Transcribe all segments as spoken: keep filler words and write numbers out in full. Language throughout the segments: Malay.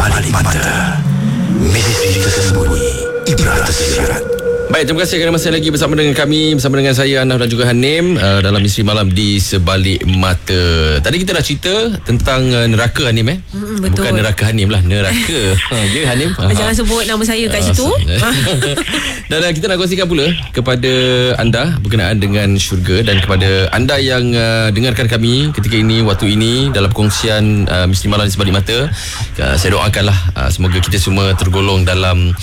Sebalik Mata, misteri tersembunyi, ibrah tersirat. Baik, terima kasih kerana masih lagi bersama dengan kami, bersama dengan saya Anaf dan juga Hanim uh, dalam Misteri Malam di Sebalik Mata. Tadi kita dah cerita tentang uh, neraka Hanim eh. Mm, betul. Bukan neraka Hanim lah, neraka. Ha, ya Hanim. Jangan sebut nama saya kat situ. Dan uh, kita nak kongsikan pula kepada anda berkenaan dengan syurga, dan kepada anda yang uh, dengarkan kami ketika ini, waktu ini dalam perkongsian uh, Misteri Malam di Sebalik Mata. Uh, saya doakanlah uh, semoga kita semua tergolong dalam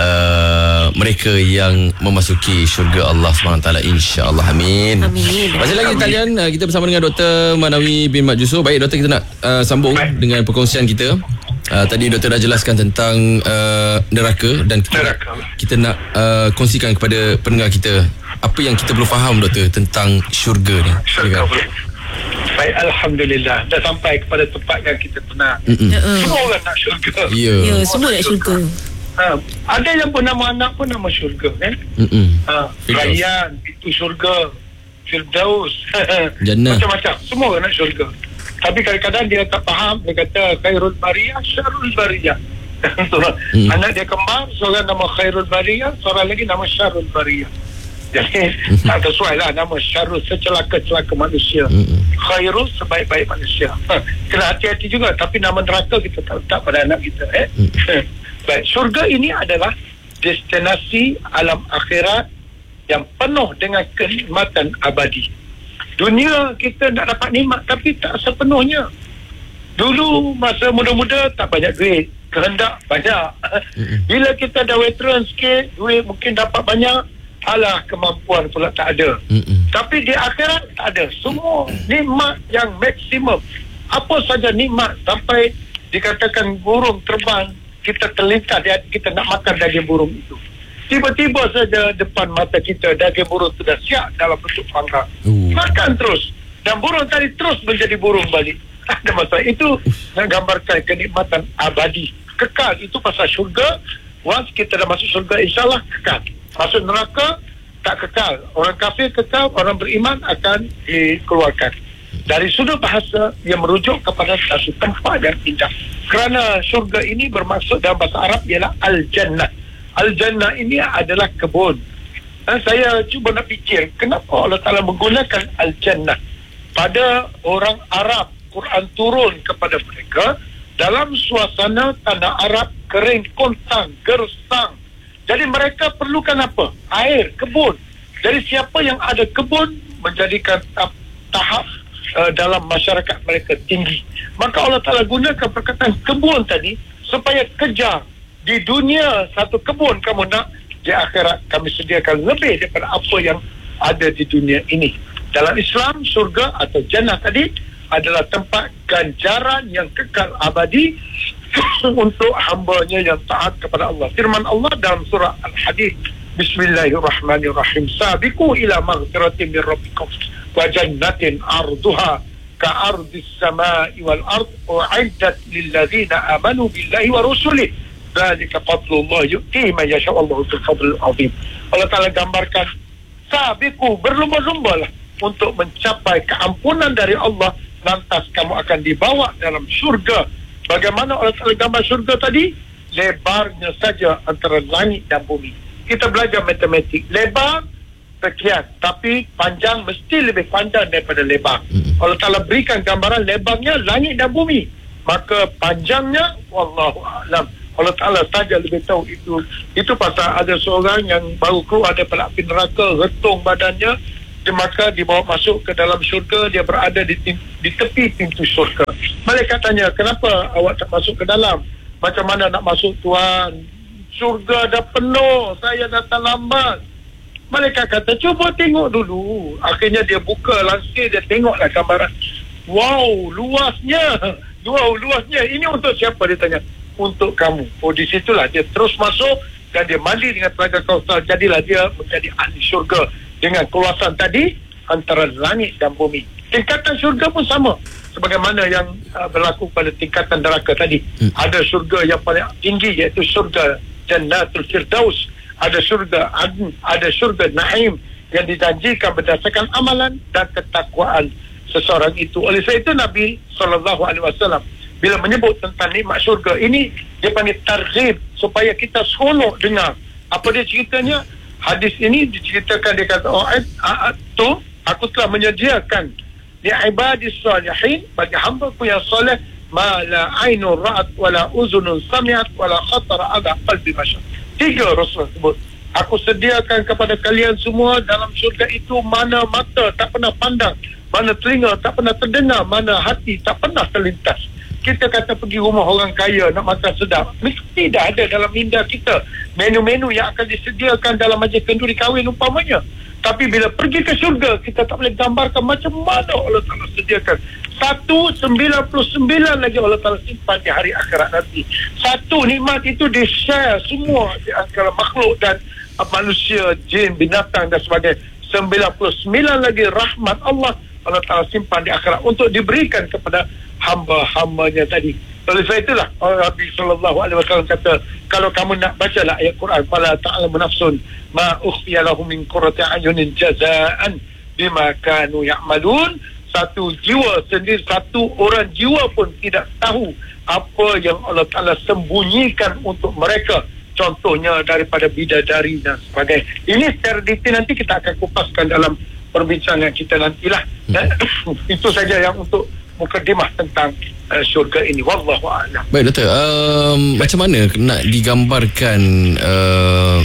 uh, mereka yang memasuki syurga Allah subhanahu wa taala, insya-Allah. Amin. Amin. Masih lagi talian uh, kita bersama dengan Doktor Manawi bin Mat Jusuf. Baik Doktor, kita nak uh, sambung Baik. dengan perkongsian kita. Uh, tadi Doktor dah jelaskan tentang uh, neraka, dan kita nak, kita nak uh, kongsikan kepada pendengar kita apa yang kita perlu faham Doktor tentang syurga ni. Syurga. Baik, Alhamdulillah dah sampai kepada tempat yang kita pernah. Semua orang nak syurga. Ya, yeah. Ya, semua nak syurga. Ha, ada yang pun nama anak pun nama syurga kan. Ha, Rayyan, pintu syurga, Firdaus, Jannah, macam-macam. Semua orang nak syurga. Tapi kadang-kadang dia tak faham. Dia kata Khairul Bariyah, Syarul Bariyah. hmm. Anak dia kembar, seorang nama Khairul Bariyah, seorang lagi nama Syarul Bariyah. Jadi tak sesuai lah nama Syarul, secelaka-celaka manusia, hmm. Khairul sebaik-baik manusia. Ha, kena hati-hati juga. Tapi nama neraka kita tak letak pada anak kita eh. hmm. Baik, syurga ini adalah destinasi alam akhirat yang penuh dengan kenikmatan abadi. Dunia kita nak dapat nikmat tapi tak sepenuhnya. Dulu masa muda-muda tak banyak duit, kehendak banyak. Bila kita dah veteran sikit, duit mungkin dapat banyak, alah kemampuan pula tak ada. Tapi di akhirat tak ada. Semua nikmat yang maksimum. Apa saja nikmat, sampai dikatakan burung terbang, kita terlintas, kita nak makan daging burung itu. Tiba-tiba saja depan mata kita daging burung sudah siap dalam bentuk panggang. Uh. Makan terus. Dan burung tadi terus menjadi burung balik. Ada masalah. Itu menggambarkan kenikmatan abadi. Kekal. Itu pasal syurga. Once kita dah masuk syurga, insyaAllah kekal. Masuk neraka, tak kekal. Orang kafir kekal, orang beriman akan dikeluarkan. Dari sudut bahasa, ia merujuk kepada satu tempat yang indah. Kerana syurga ini bermaksud dalam bahasa Arab ialah Al-Jannah. Al-Jannah ini adalah kebun. Dan saya cuba nak fikir, kenapa Allah Ta'ala menggunakan Al-Jannah? Pada orang Arab, Quran turun kepada mereka dalam suasana tanah Arab kering, kontang, gersang. Jadi mereka perlukan apa? Air, kebun. Jadi siapa yang ada kebun menjadikan tahap Uh, dalam masyarakat mereka tinggi. Maka Allah Ta'ala gunakan perkataan kebun tadi supaya kejar. Di dunia satu kebun kamu nak, di akhirat kami sediakan lebih daripada apa yang ada di dunia ini. Dalam Islam, surga atau jannah tadi adalah tempat ganjaran yang kekal abadi untuk hambanya yang taat kepada Allah. Firman Allah dalam surah Al-Hadid, Bismillahirrahmanirrahim, Sabiqu ila maghfiratin min rabbikum wa jannatin arduha ka'ardis samai wal ard u'iddat lil ladzina amanu billahi wa rusulih dzalika fadlullah yu'ti man yasha wallahu dzul fadlil azim. Allah Ta'ala gambarkan sabiqu, berlumba-lumbalah untuk mencapai keampunan dari Allah, lantas kamu akan dibawa dalam syurga. Bagaimana Allah Ta'ala gambar syurga tadi? Lebarnya saja antara langit dan bumi. Kita belajar matematik, lebar sekian, tapi panjang mesti lebih panjang daripada lebar. Mm-hmm. Allah Ta'ala berikan gambaran lebarnya langit dan bumi, maka panjangnya wallahu a'lam, Allah Ta'ala saja lebih tahu. Itu itu pasal ada seorang yang baru keluar daripada api neraka, retung badannya, dia maka dibawa masuk ke dalam syurga. Dia berada di, di tepi pintu syurga. Malaikat tanya, kenapa awak tak masuk ke dalam? Macam mana nak masuk tuan? Syurga dah penuh, saya datang lambat. Malaikat kata, cuba tengok dulu. Akhirnya dia buka lansir, dia tengoklah gambaran. Wow, luasnya. Wow, luasnya. Ini untuk siapa? Dia tanya. Untuk kamu. Oh, di situlah dia terus masuk dan dia mandi dengan telaga Kausar. Jadilah dia menjadi ahli syurga dengan keluasan tadi antara langit dan bumi. Tingkatan syurga pun sama sebagaimana yang uh, berlaku pada tingkatan neraka tadi. Hmm. Ada syurga yang paling tinggi, iaitu syurga Jannatul Firdaus. Ada syurga Adn, ada syurga Naim yang dijanjikan berdasarkan amalan dan ketakwaan seseorang itu. Oleh sebab itu Nabi sallallahu alaihi wasallam bila menyebut tentang nikmat syurga ini, dia panggil targhib, supaya kita seronok dengar. Apa dia ceritanya? Hadis ini diceritakan, dia kata, oh, tu aku telah menyediakan li ibadis salihin, bagi hamba-Ku yang soleh, ma la ainun ra'at wala uzunun sami'at wala khatara ala qalbi bashar. Tiga Rasul sebut, aku sediakan kepada kalian semua dalam syurga itu mana mata tak pernah pandang, mana telinga tak pernah terdengar, mana hati tak pernah terlintas. Kita kata pergi rumah orang kaya nak makan sedap, mesti dah ada dalam minda kita menu-menu yang akan disediakan dalam majlis kenduri kahwin umpamanya. Tapi bila pergi ke syurga, kita tak boleh gambarkan macam mana Allah Ta'ala sediakan. Satu, sembilan puluh sembilan lagi Allah Ta'ala simpan di hari akhirat nanti. Satu nikmat itu di-share semua di antara makhluk dan manusia, jin, binatang dan sebagainya. Sembilan puluh sembilan lagi rahmat Allah Allah Ta'ala simpan di akhirat untuk diberikan kepada hamba-hambanya tadi. Oleh sebab itulah Nabi sallallahu alaihi wasallam kata, kalau kamu nak bacalah ayat Quran, fala ta'lamu nafsun ma ukhfiya lahum min qurrati a'yunin jazaan bima kanu ya'malun. Satu jiwa sendiri, satu orang jiwa pun tidak tahu apa yang Allah Ta'ala sembunyikan untuk mereka, contohnya daripada bidadari dan sebagainya. Ini secara detail nanti kita akan kupaskan dalam perbincangan kita nantilah. Hmm. Itu saja yang untuk mukadimah tentang uh, syurga ini. Wallahu a'lam. Baik doktor, um, macam mana nak digambarkan uh,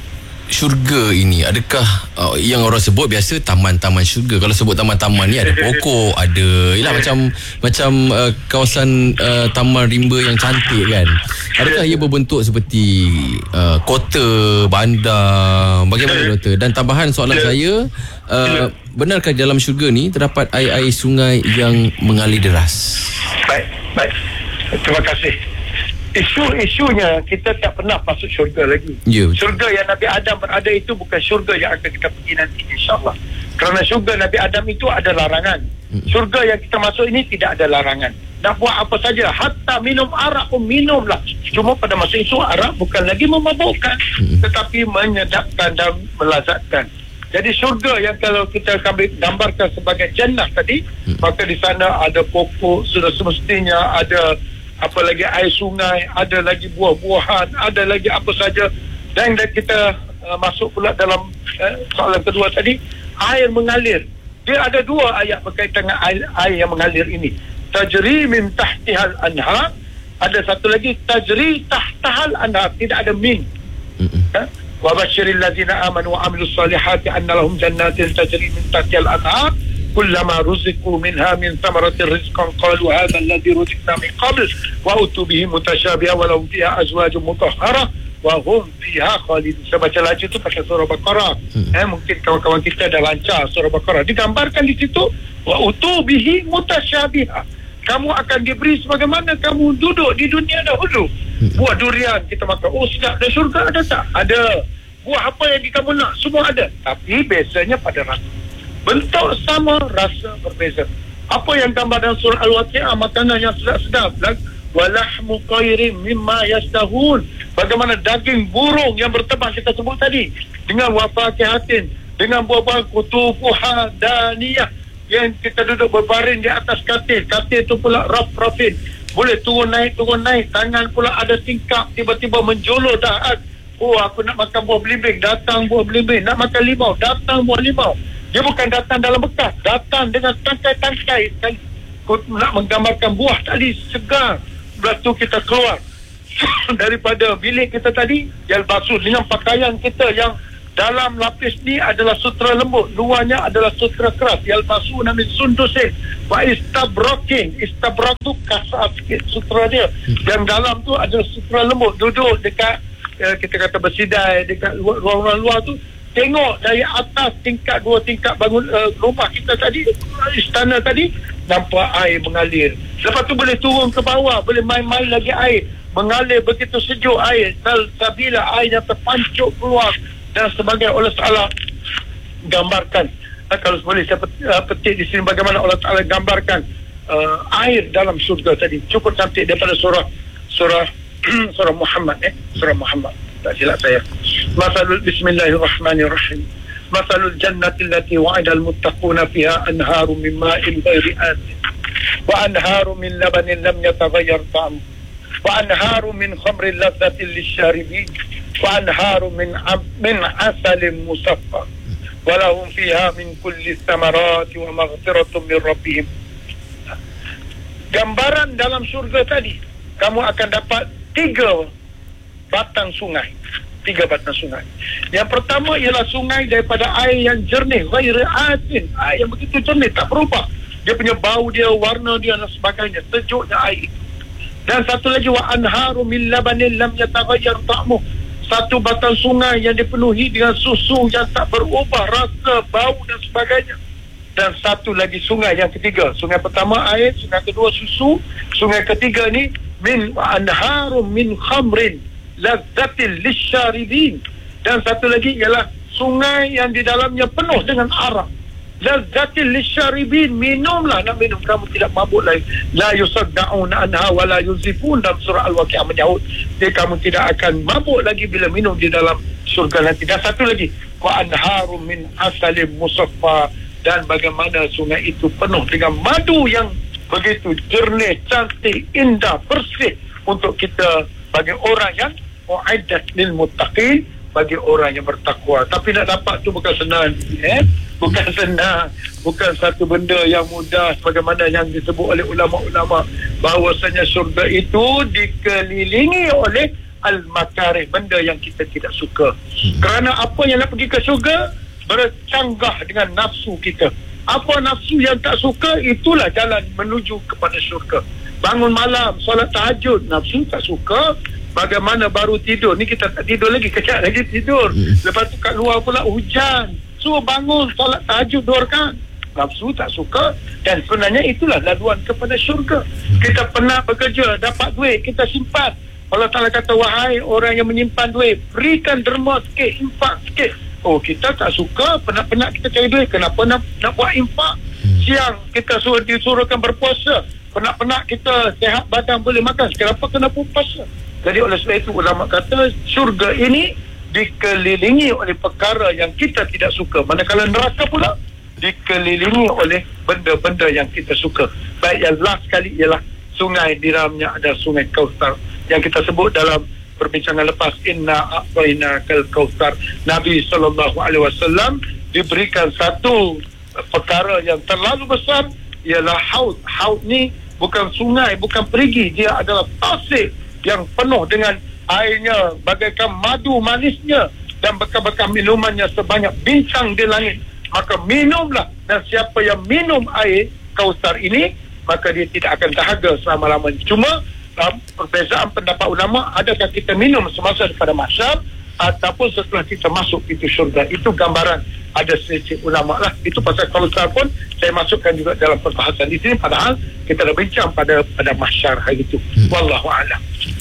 syurga ini? Adakah uh, yang orang sebut biasa taman-taman syurga? Kalau sebut taman-taman ni ada pokok, ada ialah macam macam uh, kawasan uh, taman rimba yang cantik kan. Adakah ia berbentuk seperti uh, kota, bandar? Bagaimana doktor? Dan tambahan soalan saya, uh, benarkah dalam syurga ni terdapat air-air sungai yang mengalir deras? Baik, baik. Terima kasih. Isu-isunya kita tak pernah masuk syurga lagi. Ya. Syurga yang Nabi Adam berada itu bukan syurga yang akan kita pergi nanti, insyaAllah. Kerana syurga Nabi Adam itu ada larangan. Syurga yang kita masuk ini tidak ada larangan. Nak buat apa saja, hatta minum arak pun minumlah. Cuma pada masa itu arak bukan lagi memabukkan, tetapi menyedapkan dan melazatkan. Jadi syurga yang kalau kita gambarkan sebagai jannah tadi, hmm. maka di sana ada pokok sudah semestinya, ada apa lagi air sungai, ada lagi buah-buahan, ada lagi apa saja. Dan kita uh, masuk pula dalam uh, soalan kedua tadi, air mengalir. Dia ada dua ayat berkaitan dengan air, air yang mengalir ini. Tajri min tahtihal anhar, ada satu lagi tajri tahtahal anhar, tidak ada min. Hmm. Ha? Wa basyiril ladzina amanu wa amilus solihati anna lahum jannatin tajri min tahtiha al-anhar kullama ruziqu minha min thamaratir rizqan qalu hadha alladhi ruziqna min qabl wa utu bihi mutasyabiha wa lahum fiha azwajun mutahharah wa hum fiha khalidun. Saya baca laju tu pakai surah Baqarah. hmm. eh mungkin kawan-kawan kita dah lancar surah Baqarah. Digambarkan di situ wa utu bihi mutasyabiha, kamu akan diberi sebagaimana kamu duduk di dunia dahulu. Buah durian kita makan, oh sedap. Dan syurga ada tak? Ada. Buah apa yang kamu nak, semua ada. Tapi biasanya pada rasa, bentuk sama, rasa berbeza. Apa yang gambar dalam surah Al-Waqi'ah, makanan yang sedap-sedap. Walahmu khairim mimma yashtahun, bagaimana daging burung yang berterbang kita sebut tadi, dengan wafaqihatin, dengan buah-buah kutufuha daniyah, yang kita duduk berbaring di atas katil. Katil tu pula raf-rafin, boleh turun naik turun naik, tangan pula ada tingkap, tiba-tiba menjulur dahat. Oh, aku nak makan buah belimbing, datang buah belimbing. Nak makan limau, datang buah limau. Dia bukan datang dalam bekas, datang dengan tangkai-tangkai. Nak menggambarkan buah tadi segar. Lepas tu kita keluar daripada bilik kita tadi, yalbasu, dengan pakaian kita yang dalam lapis ni adalah sutra lembut, luarnya adalah sutra keras. Yalbasu namin sundusin wa istabrokin. Istabrak tu kasar sikit sutra dia. Yang dalam tu adalah sutra lembut. Duduk dekat uh, kita kata bersidai dekat ruang-ruang luar tu, tengok dari atas tingkat dua tingkat bangun uh, rumah kita tadi, istana tadi, nampak air mengalir. Lepas tu boleh turun ke bawah, boleh main-main lagi air, mengalir begitu sejuk air. Sabila air yang terpancuk keluar dan sebagainya. Allah Ta'ala gambarkan, uh, kalau boleh saya pet, uh, petik di sini bagaimana Allah Ta'ala gambarkan uh, air dalam surga tadi. Cukup cantik daripada surah surah surah Muhammad eh surah Muhammad. Tak silap saya. Masalul bismillahirrahmanirrahim. Masalul jannati allati wa'ida al-muttaquna fiha anharu min ma'in ghairi asin wa anharu min labanin lam yataghayyar ta'amuhu wa anharu min khamrin ladzatin lisyaribin wa anharu min min asalin musaffa wa lahum fiha min kulli thamarati wa maghfiratun min rabbihim. Gambaran dalam syurga tadi, kamu akan dapat tiga batang sungai. Tiga batang sungai. Yang pertama ialah sungai daripada air yang jernih, ghairi asin, air yang begitu jernih, tak berubah. Dia punya bau dia, warna dia dan sebagainya, sejuknya air itu. Dan satu lagi, wa anharu min labanin lam yataghayyar ta'muh. Satu batang sungai yang dipenuhi dengan susu yang tak berubah rasa, bau dan sebagainya. Dan satu lagi sungai yang ketiga. Sungai pertama air, sungai kedua susu, sungai ketiga ni min wa anharu min khamrin lazzatil lisyaribin. Dan satu lagi ialah sungai yang di dalamnya penuh dengan arak. Lazzatil lisyaribin, minumlah, nak minum kamu tidak mabuk lagi. La yusadda'una anha wa la yuzifun, dalam surah Al-Waqi'ah menyahut dia kamu tidak akan mabuk lagi bila minum di dalam surga nanti. Dan satu lagi, wa anharu min asalim musaffa, dan bagaimana sungai itu penuh dengan madu yang begitu jernih, cantik, indah, bersih untuk kita, bagi orang yang mu'iddat lil muttaqin, bagi orang yang bertakwa. Tapi nak dapat tu bukan senang, eh? Bukan senang, bukan satu benda yang mudah, sebagaimana yang disebut oleh ulama-ulama bahawasanya syurga itu dikelilingi oleh al-makarih, benda yang kita tidak suka. Kerana apa yang nak pergi ke syurga bercanggah dengan nafsu kita. Apa nafsu yang tak suka, itulah jalan menuju kepada syurga. Bangun malam, solat tahajud, nafsu tak suka. Bagaimana baru tidur, ni kita tak tidur lagi, kejap lagi tidur. Lepas tu kat luar pula hujan, suruh bangun, solat tahajud dua rakaat. Nafsu tak suka. Dan sebenarnya itulah laluan kepada syurga. Kita pernah bekerja, dapat duit, kita simpan. Allah Ta'ala kata, wahai orang yang menyimpan duit, berikan derma sikit, infak sikit. Oh, kita tak suka, penat-penat kita cari duit, kenapa nak, nak buat infak? Siang kita suruh disuruhkan berpuasa, penat-penat kita sehat badan boleh makan, kenapa kena puasa? Jadi oleh sebab itu ulama kata syurga ini dikelilingi oleh perkara yang kita tidak suka, manakala neraka pula dikelilingi oleh benda-benda yang kita suka. Baik, yang last sekali ialah sungai, di dalamnya ada sungai Kautsar yang kita sebut dalam perbincangan lepas, inna a'tainakal kautsar. Nabi sallallahu alaihi wasallam diberikan satu perkara yang terlalu besar, ialah haud. Haud ni bukan sungai, bukan perigi, dia adalah tasik yang penuh dengan airnya bagaikan madu manisnya dan bekas-bekas minumannya sebanyak bintang di langit. Maka minumlah, dan siapa yang minum air Kautsar ini, maka dia tidak akan dahaga selama-lamanya. Cuma Uh, perbezaan pendapat ulama, adakah kita minum semasa daripada mahsyar ataupun setelah kita masuk pintu syurga. Itu gambaran, ada selisih ulama lah. Itu pasal Kautsar pun saya masukkan juga dalam perbahasan di sini, padahal kita dah bincang pada pada mahsyar hari itu. hmm. Wallahu a'lam.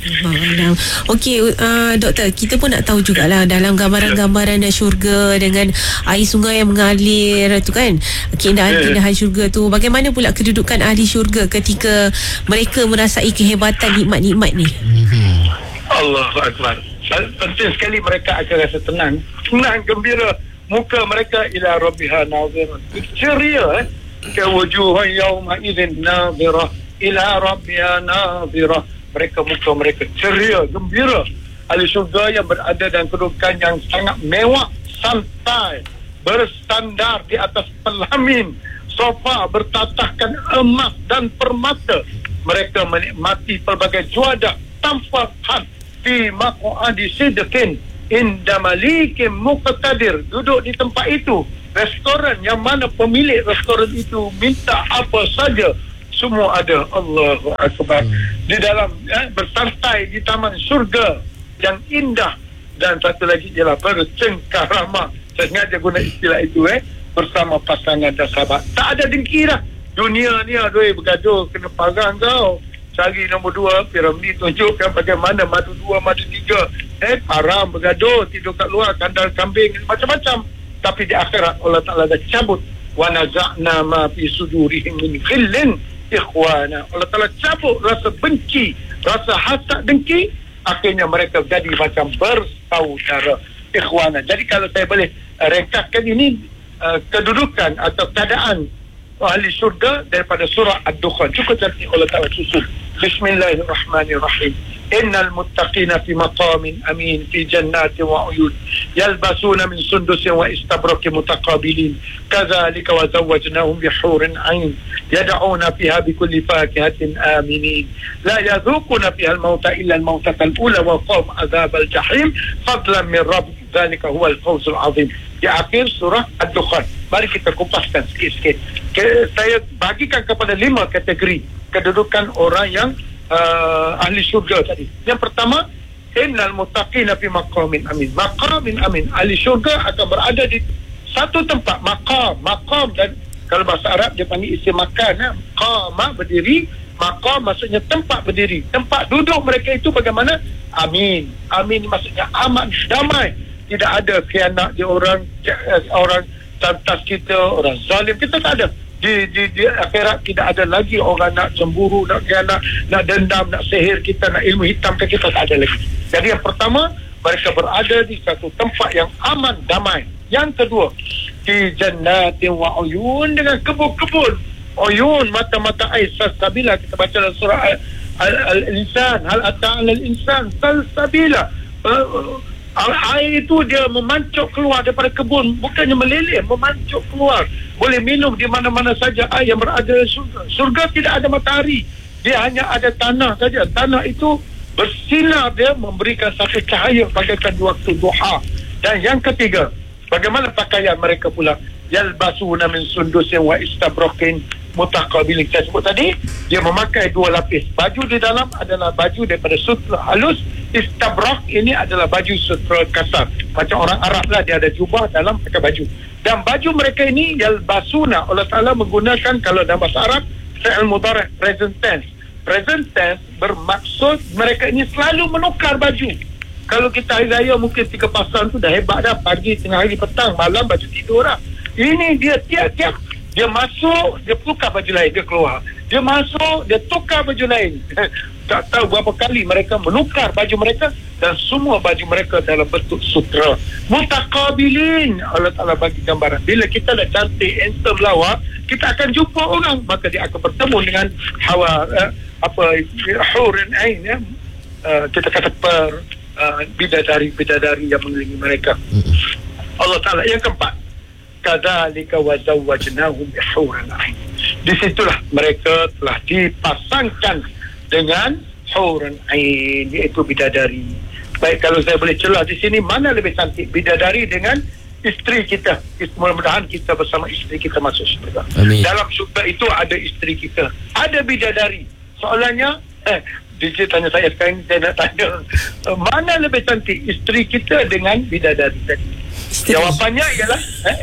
Okey, uh, doktor, kita pun nak tahu jugalah dalam gambaran-gambaran syurga dengan air sungai yang mengalir tu kan, keindahan-keindahan syurga tu, bagaimana pula kedudukan ahli syurga ketika mereka merasai kehebatan nikmat-nikmat ni? Allahu Akbar. Penting sekali mereka akan rasa tenang, tenang, gembira. Muka mereka ila rabbiha nazirah, ceria, eh? Ka wujuhun yawma idzin nazirah ila rabbiha nazirah. Mereka, muka mereka ceria, gembira. Ahli syurga yang berada dalam kedudukan yang sangat mewah, santai, bersandar di atas pelamin sofa bertatahkan emas dan permata. Mereka menikmati pelbagai juadah tanpa had fi maq'adi sidqin inda malikin muqtadir. Duduk di tempat itu, restoran yang mana pemilik restoran itu minta apa saja, semua ada. Allahu Akbar. Di dalam eh, bersantai di taman syurga yang indah. Dan satu lagi ialah bercengkarama. Saya sengaja guna istilah itu, eh bersama pasangan dan sahabat. Tak ada dengki dah. Dunia ni aduh bergaduh, kena parang kau. Cari nombor dua, piramid tunjukkan bagaimana madu dua, madu tiga. Eh, haram bergaduh, tidur kat luar, kandang kambing, macam-macam. Tapi di akhirat Allah Ta'ala dah cabut. Wa naza'na ma fi sudurihim min ghillin ikhwana. Allah Ta'ala cabut rasa benci, rasa hasad, dengki. Akhirnya mereka jadi macam bersaudara, ikhwana. Jadi kalau saya boleh uh, ringkaskan ini, uh, kedudukan atau keadaan ahli syurga daripada surah Ad-Dukhan, cukup cantik Allah Ta'ala susun. Bismillahirrahmanirrahim. Innal muttaqina fi maqamin amin fi jannatin wa uyun yalbasuna min sundusin wa istabrakin mutaqabilin kadzalika wa zawwajnahum bi hurin 'ain yad'una fiha bi kulli fakihatin aminin la yadhuquna fiha al-mauta illa al-mautata al-ula wa qam adzab al-jahim fadlan min rabbik dzalika huwa al-fawz al-'azim. Di akhir surah Ad-Dukhan. Mari kita kupaskan sikit-sikit. Saya bagikan kepada lima kategori kedudukan orang yang Uh, ahli syurga tadi. Yang pertama, innal muttaqina fi maqamin amin. Maqamin amin. Ahli syurga akan berada di satu tempat. Maqam, maqam, dan kalau bahasa Arab dia panggil isim makan. Ya. Qama berdiri, maqam maksudnya tempat berdiri. Tempat duduk mereka itu bagaimana? Amin. Amin maksudnya aman, damai. Tidak ada khianat di orang orang tantas kita, orang zalim kita, tak ada. Di, di, di akhirat tidak ada lagi orang nak cemburu, nak khianat, nak dendam, nak sihir kita, nak ilmu hitam ke kita, tak ada lagi. Jadi yang pertama, mereka berada di satu tempat yang aman, damai. Yang kedua, di jannatin wa uyun, dengan kebun-kebun. Uyun, mata-mata air, salsabila. Kita baca dalam surah Al-Insan, hal ata'ala al-insan salsabila. Uh, air itu dia memancuk keluar daripada kebun, bukannya meleleh, memancuk keluar. Boleh minum di mana-mana saja air yang berada di surga. Surga tidak ada matahari, dia hanya ada tanah saja. Tanah itu bersinar, dia memberikan satu cahaya bagaikan di waktu duha. Dan yang ketiga, bagaimana pakaian mereka pula? Yalbasuna min sundusin wa istabrakin mutaqabilin. Saya sebut tadi, dia memakai dua lapis. Baju di dalam adalah baju daripada sutra halus. Istabrak ini adalah baju sutra kasar. Macam orang Arab lah, dia ada jubah dalam pakai baju. Dan baju mereka ini yalbasuna, Allah Ta'ala menggunakan, kalau dalam bahasa Arab, fi'il mudhari', present tense. Present tense bermaksud mereka ini selalu menukar baju. Kalau kita hari raya mungkin tiga pasang tu dah hebat dah. Pagi, tengah hari, petang, malam baju tidur lah. Ini dia tiap-tiap dia masuk, dia tukar baju lain, dia keluar. Dia masuk, dia tukar baju lain. Tak tahu berapa kali mereka menukar baju mereka, dan semua baju mereka dalam bentuk sutra. Mutaqabilin, Allah Ta'ala bagi gambaran. Bila kita dah cantik, handsome, lawa, kita akan jumpa orang, maka dia akan bertemu dengan hawa, uh, apa, hurin ain, ya. Uh, kita kata per uh, bidadari-bidadari yang mengelilingi mereka. Allah Ta'ala. Yang keempat, kadzalika wa zawwajnahum bi hurin 'ain. Di situlah mereka telah dipasangkan dengan hurin 'ain, iaitu bidadari. Baik, kalau saya boleh celah di sini, mana lebih cantik, bidadari dengan isteri kita? Mudah-mudahan kita bersama isteri kita masuk syurga. Amin. Dalam syurga itu ada isteri kita, ada bidadari. Soalannya, eh, D J tanya saya sekarang, saya nak tanya, mana lebih cantik, isteri kita dengan bidadari tadi? Jawapannya ialah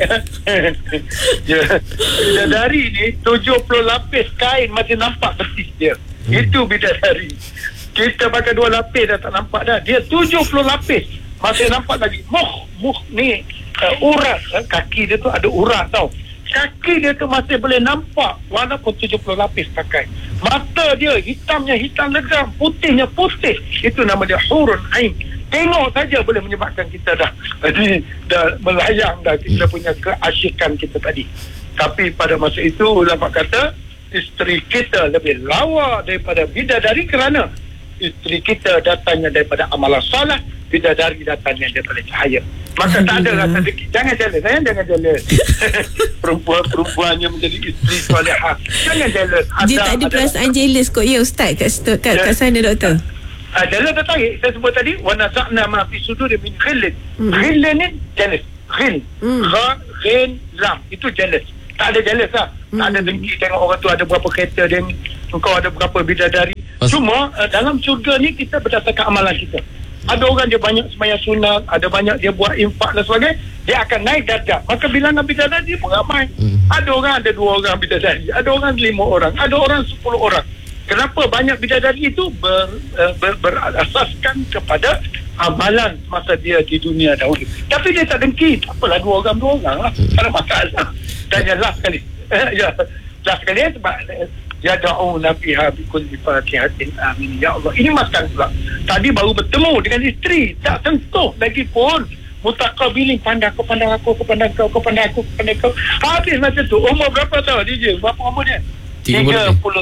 bidadari ni tujuh puluh lapis kain masih nampak betis dia. Hmm. Itu bidadari. Kita pakai dua lapis dah tak nampak dah. Dia tujuh puluh lapis masih nampak lagi. Muh, muh ni uh, urat. Uh, kaki dia tu ada urat tau. Kaki dia tu masih boleh nampak walaupun tujuh puluh lapis pakai. Mata dia hitamnya hitam legam, putihnya putih. Itu nama dia hurun ain. Tengok saja boleh menyebabkan kita dah, dah melayang dah kita punya keasyikan kita tadi. Tapi pada masa itu ulama kata isteri kita lebih lawa daripada bidadari kerana isteri kita datangnya daripada amalan salah, bidadari datangnya daripada cahaya. Maka tak ada rasa dengki. Jangan jealous, eh? Jangan jealous. Perempuan-perempuannya menjadi isteri solehah. Jangan jealous. Ada, dia tak ada, ada perasaan ada. jealous kot ya Ustaz kat, kat, kat sana doktor. Ah, jealous dah tarik. Saya sebut tadi, wa naza'na ma fi sudur min ghillin. Ghillin ni jealous. Ghill. Gha, ghin, lam. Itu jealous. Tak ada jealous lah. Hmm. Tak ada dengki tengok orang tu ada berapa kereta dia, engkau ada berapa bidadari. Mas- Cuma uh, dalam syurga ni kita berdasarkan amalan kita. Ada orang dia banyak sembahyang sunat, ada banyak dia buat infak dan sebagainya, dia akan naik darjah. Maka bilangan bidadari dia pun ramai. Hmm. Ada orang ada dua orang bidadari, ada orang lima orang, ada orang sepuluh orang. Kenapa banyak bidadari itu ber, uh, ber, berasaskan kepada amalan masa dia di dunia dahulu. Tapi dia tak dengki. Apalah dua orang dua orang lah. Tak ada masalah. Dan yang last sekali. ya, last sekali sebab yada'una fiha bi kulli fakihatin amin. Ya Allah. Ini makan pula. Tadi baru bertemu dengan isteri. Tak sentuh lagi pun. Mutaqabilin, pandang aku, pandang aku, aku pandang kau, kau pandang aku, pandang kau. Habis macam tu. Umur berapa tahu D J? Berapa umur dia? tiga puluh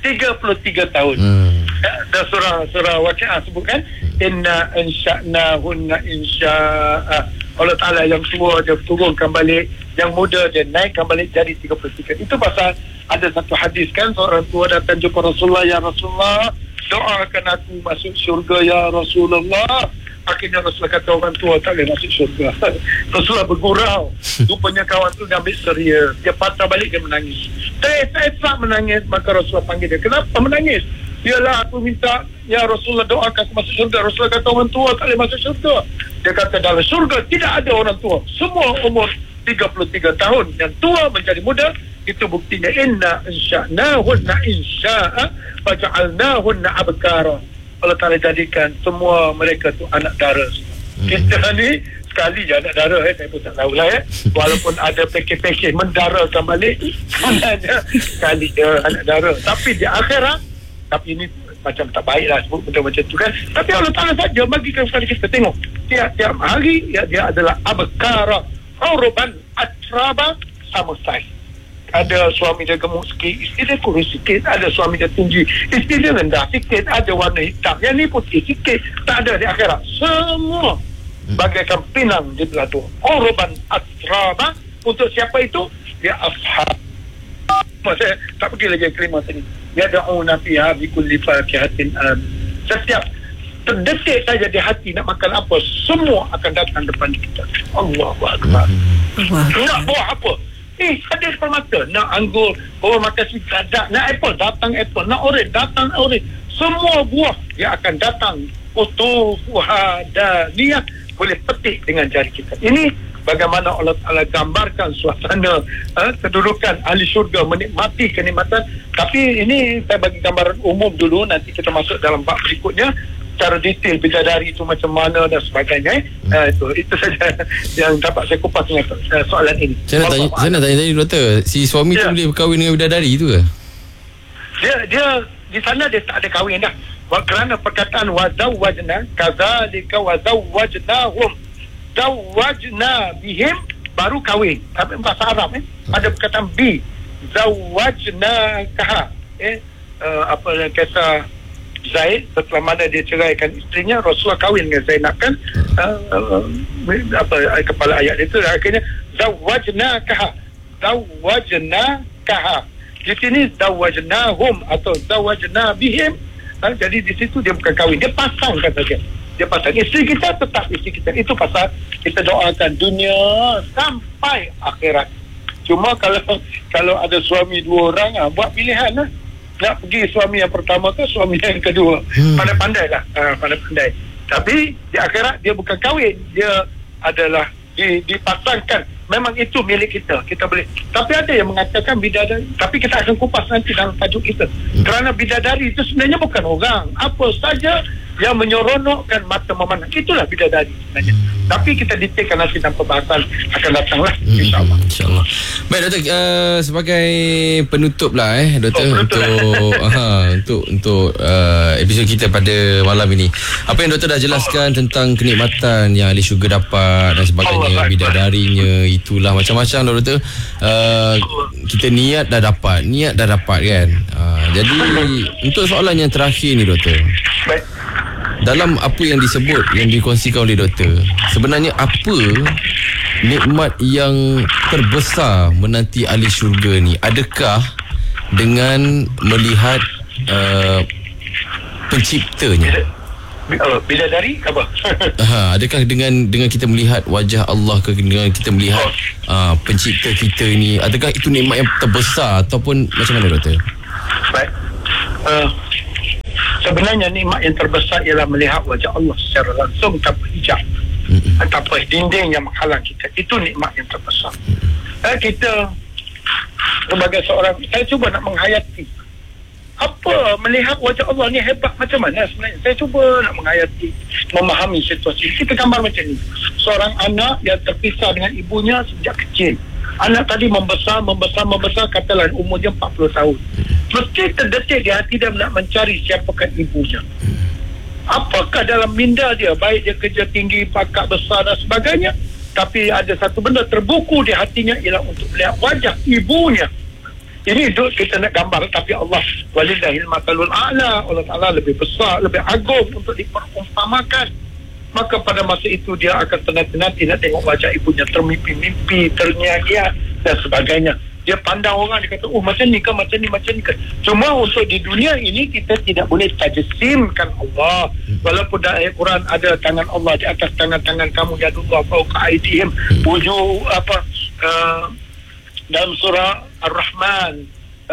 tiga puluh tiga tahun. Hmm. Dan surah surah Waqiah sebutkan inna insya'nahunna insya'a. Allah Ta'ala yang tua dia turunkan balik, yang muda dia naikkan balik jadi tiga puluh tiga. Itu pasal ada satu hadis kan, seorang tua datang jumpa Rasulullah, ya Rasulullah, doakan aku masuk syurga ya Rasulullah. Akhirnya Rasulullah kata orang tua tak boleh masuk syurga. Rasulullah bergurau. Rupanya kawan tu dia ambil serius. Dia patah balik, dia menangis. Saya saya tak menangis. Maka Rasulullah panggil dia. Kenapa menangis? Yalah aku minta, ya Rasulullah doakan aku masuk syurga. Rasulullah kata orang tua tak boleh masuk syurga. Dia kata dalam syurga tidak ada orang tua. Semua umur tiga puluh tiga tahun. Yang tua menjadi muda. Itu buktinya inna insya'nahunna insya'a faja'alnahunna abkara. Allah Ta'ala jadikan semua mereka tu anak dara. Hmm. Kita ni sekali je anak dara, eh. Saya pun tak tahulah, eh. Walaupun ada pekeh-pekeh mendarakan balik, sebenarnya sekali je anak dara. Tapi di akhirat, tapi ini macam tak baik lah sebut benda macam tu kan. Tapi Allah Ta'ala saja bagikan kepada kita. Tengok, tiap-tiap hari ya, dia adalah abkara, uruban, atraba, sama saiz. Ada suami dia gemuk sikit, isteri dia kurus sikit. Ada suami dia tinggi, isteri dia rendah sikit. Ada warna hitam, yang ni putih sikit. Tak ada di akhirat. Semua bagaikan pinang di belah tu. Uruban atraba. Untuk siapa itu? Dia ashab. Saya tak pergi lagi kelima tadi. Yada'una fiha bikulli fakihatin am. Setiap terdetik saja di hati nak makan apa, semua akan datang depan kita. Allahu Akbar. Nak buah apa? Eh, ada depan mata. Nak anggur, oh makan sikit, nak apple, datang apple. Nak orange, datang orange. Semua buah dia akan datang. Utufuha daniyah, boleh petik dengan jari kita. Ini bagaimana Allah Ta'ala gambarkan suasana eh, kedudukan ahli syurga, menikmati kenikmatan. Tapi ini saya bagi gambaran umum dulu. Nanti kita masuk dalam bab berikutnya secara detail bidadari itu macam mana dan sebagainya. Hmm. Uh, itu itu saja yang dapat saya kupas dengan uh, soalan ini. Saya nak tanya, saya nak tanya tadi doktor, si suami ya. tu boleh berkahwin dengan bidadari tu ke? Dia dia di sana dia tak ada kahwin dah. Kerana perkataan wazawwajna kadzalika wazawwajnahum. Zawwajna bihim baru kahwin. Tapi bahasa Arab eh hmm. ada perkataan bi zawwajna kaha eh uh, apa kisah Zaid setelah mana dia ceraikan isterinya, Rasulullah kahwin dengan Zainab kan. uh, uh, apa kepala ayat itu akhirnya zawwajna kaha zawwajna kaha. Di sini zawwajnahum atau zawwajna bihim. uh, jadi di situ dia bukan kahwin, dia pasangkan saja. Dia pasang isteri kita, tetap isteri kita. Itu pasal kita doakan dunia sampai akhirat. Cuma kalau kalau ada suami dua orang, ah, buat pilihan lah. Nak pergi suami yang pertama ke suami yang kedua. hmm. Pandai-pandai lah, ah, pandai-pandai. Tapi di akhirat dia bukan kahwin, dia adalah di, dipasangkan. Memang itu milik kita, kita boleh. Tapi ada yang mengatakan bidadari, tapi kita akan kupas nanti dalam tajuk kita. hmm. Kerana bidadari itu sebenarnya bukan orang, apa saja yang menyeronokkan mata memandang, itulah bidadari sebenarnya. hmm. Tapi kita detailkan nanti dalam pembahasan akan datanglah, hmm. insyaAllah. InsyaAllah. Baik doktor, uh, sebagai penutup lah eh doktor, oh, untuk uh, untuk untuk uh, episod kita pada malam ini, apa yang doktor dah jelaskan oh. tentang kenikmatan yang ahli syurga dapat dan sebagainya, oh, bidadarinya, itulah macam-macam lah doktor. uh, kita niat dah dapat, niat dah dapat kan. uh, jadi untuk soalan yang terakhir ni doktor, baik, dalam apa yang disebut, yang dikongsikan oleh doktor, sebenarnya apa nikmat yang terbesar menanti ahli syurga ni? Adakah dengan melihat uh, penciptanya? Bidadari apa? ha, adakah dengan dengan kita melihat wajah Allah ke, dengan kita melihat uh, pencipta kita ni, adakah itu nikmat yang terbesar ataupun macam mana doktor? Baik. Uh, sebenarnya nikmat yang terbesar ialah melihat wajah Allah secara langsung tanpa hijab, mm-hmm. tanpa dinding yang menghalang kita. Itu nikmat yang terbesar. mm-hmm. eh, Kita sebagai seorang, saya cuba nak menghayati apa melihat wajah Allah ni hebat macam mana sebenarnya. Saya cuba nak menghayati, memahami situasi. Kita gambar macam ni, seorang anak yang terpisah dengan ibunya sejak kecil. Anak tadi membesar, membesar, membesar, katalah umurnya empat puluh tahun. Mesti terdetik di hati dia nak mencari siapakah ibunya. Apakah dalam minda dia, baik dia kerja tinggi, pangkat besar dan sebagainya, tapi ada satu benda terbuku di hatinya, ialah untuk melihat wajah ibunya. Ini duk kita nak gambar, tapi Allah walillahil matalul a'la, Allah Ta'ala lebih besar, lebih agung untuk diperumpamakan. Maka pada masa itu dia akan tenang-tenang nak tengok wajah ibunya termimpi-mimpi, terngiang-ngiang dan sebagainya. Dia pandang orang, dia kata, oh macam ni kan, macam ni, macam ni kan. Cuma untuk di dunia ini kita tidak boleh tajsimkan Allah. Walaupun dalam Al-Quran ada tangan Allah di atas tangan-tangan kamu, yadullah fawqa aydihim, wujud apa uh, dalam surah Ar-Rahman,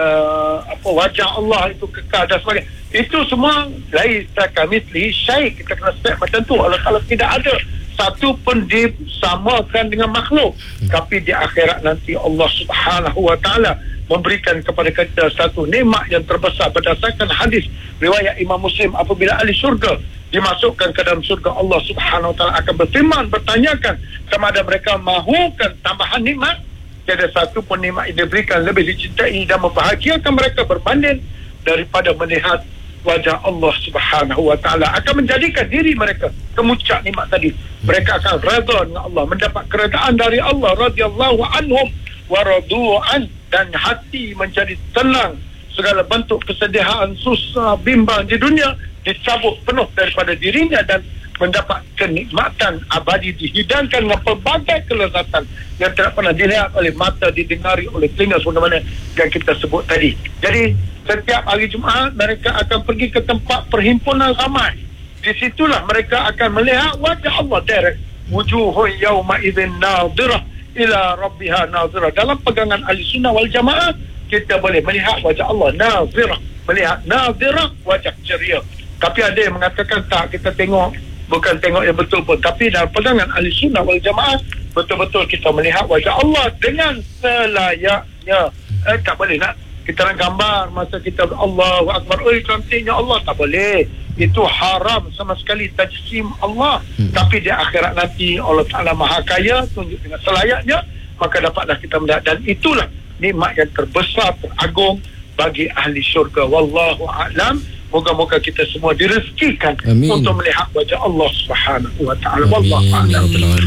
uh, apa wajah Allah itu kekal dan sebagainya. Itu semua laisa kamitslihi syai'. Kita kena step macam tu. Allah Ta'ala tidak ada satu pun disamakan dengan makhluk. Tapi di akhirat nanti Allah Subhanahu wa Ta'ala memberikan kepada kita satu nikmat yang terbesar berdasarkan hadis riwayat Imam Muslim. Apabila ahli syurga dimasukkan ke dalam syurga, Allah Subhanahu wa Ta'ala akan berfirman, bertanyakan sama ada mereka mahukan tambahan nikmat. Tiada satu pun nikmat yang diberikan lebih dicintai dan membahagiakan mereka berbanding daripada melihat wajah Allah Subhanahu wa Ta'ala. Akan menjadikan diri mereka kemuncak nikmat tadi. Mereka akan redha dengan Allah, mendapat keredaan dari Allah, radhiyallahu anhum wa radu'an, dan hati menjadi tenang. Segala bentuk kesedihan, susah, bimbang di dunia dicabut penuh daripada dirinya dan mendapat kenikmatan abadi, dihidangkan dengan pelbagai kelezatan yang tidak pernah dilihat oleh mata, didengari oleh telinga, sebagaimana yang kita sebut tadi. Jadi setiap hari Jumaat mereka akan pergi ke tempat perhimpunan ramai. Di situlah mereka akan melihat wajah Allah direct. Wujuhun yawma idzin nadhirah ila rabbiha nadhirah. Dalam pegangan ahli sunnah wal jamaah, kita boleh melihat wajah Allah nadhirah, melihat nadhirah, wajah ceria. Tapi ada yang mengatakan tak, kita tengok bukan tengok yang betul pun. Tapi dalam pegangan ahli sunnah wal jamaah, betul-betul kita melihat wajah Allah dengan selayaknya. Eh, tak boleh nak kita nak gambar masa kita Allahu Akbar, oi cantiknya Allah, tak boleh. Itu haram sama sekali tajsim Allah. Hmm. Tapi di akhirat nanti Allah Ta'ala Maha Kaya, tunjuk dengan selayaknya, maka dapatlah kita melihat. Dan itulah nikmat yang terbesar, teragung bagi ahli syurga. Wallahu a'lam. Moga-moga kita semua direzekikan untuk melihat wajah Allah Subhanahu wa Ta'ala. Wallahu a'lam.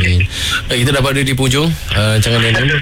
Baik, kita dah pada di penghujung uh, rancangan ini.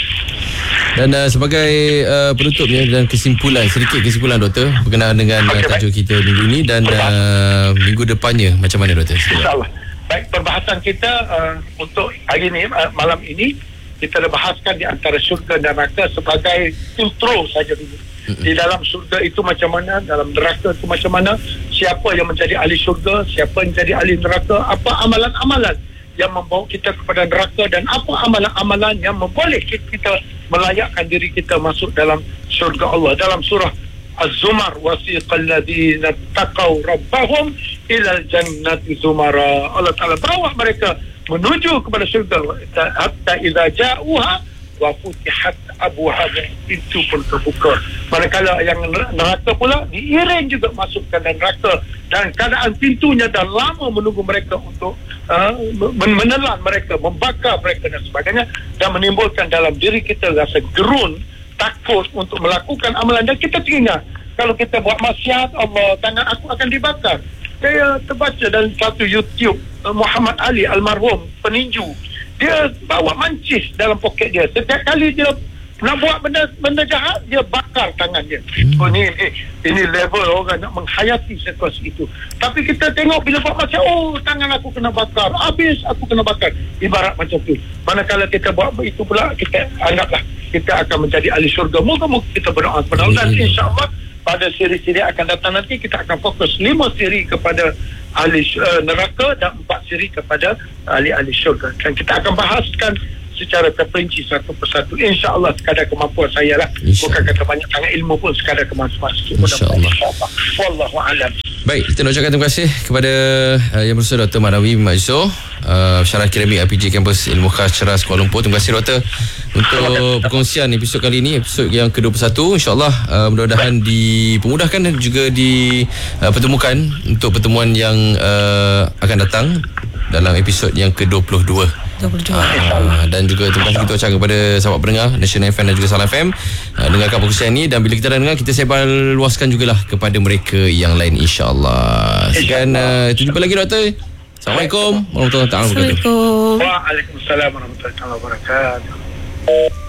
Dan uh, sebagai uh, penutupnya dan kesimpulan, sedikit kesimpulan doktor berkenaan dengan okay, uh, tajuk baik. kita minggu ini dan uh, minggu depannya macam mana doktor? InsyaAllah. Baik, perbahasan kita uh, untuk hari ini, uh, malam ini kita dah bahaskan di antara syurga dan neraka sebagai intro saja dulu. Mm-hmm. Di dalam syurga itu macam mana, dalam neraka itu macam mana, siapa yang menjadi ahli syurga, siapa yang menjadi ahli neraka, apa amalan-amalan yang membawa kita kepada neraka, dan apa amalan-amalan yang memboleh kita melayakkan diri kita masuk dalam syurga Allah. Dalam surah Az-Zumar, wasiqal ladzina taqaw rabbahum ilal jannati zumara. Allah Ta'ala bawa mereka menuju kepada syurga hatta idza ja'uha wa futihat abwaha, pintu pun terbuka. Manakala yang neraka pula diiring juga masukkan dan neraka, dan keadaan pintunya dah lama menunggu mereka untuk uh, menelan mereka, membakar mereka dan sebagainya, dan menimbulkan dalam diri kita rasa gerun, takut untuk melakukan amalan. Dan kita teringat kalau kita buat maksiat, Allah, tangan aku akan dibakar. Saya terbaca dalam satu YouTube, Muhammad Ali almarhum peninju, dia bawa mancis dalam poket dia. Setiap kali dia nak buat benda benda jahat, dia bakar tangan dia. Oh, ni, ni ini level orang nak menghayati situasi itu. Tapi kita tengok bila buat macam, oh tangan aku kena bakar, habis aku kena bakar. Ibarat macam tu. Manakala kita buat itu pula, kita anggaplah kita akan menjadi ahli syurga. Moga-moga kita berdoa kepada Allah, dan insya-Allah pada siri-siri akan datang nanti kita akan fokus lima siri kepada ahli uh, neraka dan empat siri kepada ahli-ahli syurga. Dan kita akan bahaskan secara terperinci satu persatu. InsyaAllah sekadar kemampuan saya lah. Bukan kata banyak sangat ilmu pun, sekadar kemampuan sikit. InsyaAllah. InsyaAllah. Wallahu'alam. Baik, kita nak ucapkan terima kasih kepada uh, Yang Bersama Doktor Manawi Mak Yusof, uh, Syarah Akademik R P J Kampus Ilmu Khas Ceras Kuala Lumpur. Terima kasih Doktor untuk perkongsian episod kali ini, episod yang ke dua puluh satu. InsyaAllah uh, mudah-mudahan dipermudahkan dan juga dipertemukan uh, untuk pertemuan yang uh, akan datang dalam episod yang ke dua puluh dua. Uh, dan juga terima kasih kita ucapkan kepada sahabat pendengar National F M dan juga Salam F M uh, dengarkan perkongsian ini, dan bila kita dah dengar, kita sebar luaskan jugalah kepada mereka yang lain, insyaAllah. Sekian, uh, jumpa lagi Doktor. Assalamualaikum warahmatullahi wabarakatuh. Assalamualaikum. Waalaikumsalam warahmatullahi wabarakatuh.